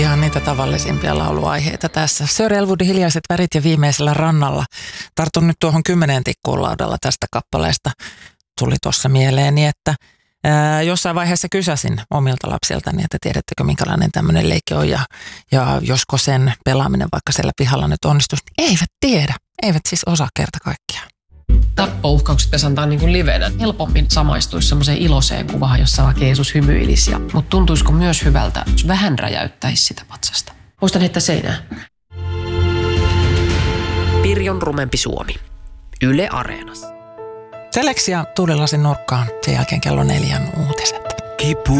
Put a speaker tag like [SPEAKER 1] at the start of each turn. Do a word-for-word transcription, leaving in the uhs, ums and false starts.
[SPEAKER 1] ihan niitä tavallisimpia lauluaiheita tässä. Sir Elwoodin Hiljaiset värit ja Viimeisellä rannalla. Tartun nyt tuohon kymmeneen tikkuun laudalla tästä kappaleesta. Tuli tuossa mieleeni, että ää, jossain vaiheessa kysäsin omilta lapsiltani, että tiedättekö minkälainen tämmöinen leikki on ja, ja josko sen pelaaminen vaikka siellä pihalla nyt onnistuisi. Eivät tiedä, eivät siis osaa kerta kaikkiaan.
[SPEAKER 2] Tappouhkaukset pitäisi antaa niin kuin livenä. Helpommin samaistuisi semmoiseen iloiseen kuvaan, jossa vaikka Jeesus hymyilisi. Mutta tuntuisiko myös hyvältä, jos vähän räjäyttäisi sitä patsasta? Muistan heittää seinään.
[SPEAKER 3] Pirjon rumempi Suomi. Yle Areenassa.
[SPEAKER 1] Teleksia Tuulilasin nurkkaan, sen jälkeen kello neljän uutiset.
[SPEAKER 4] Kipu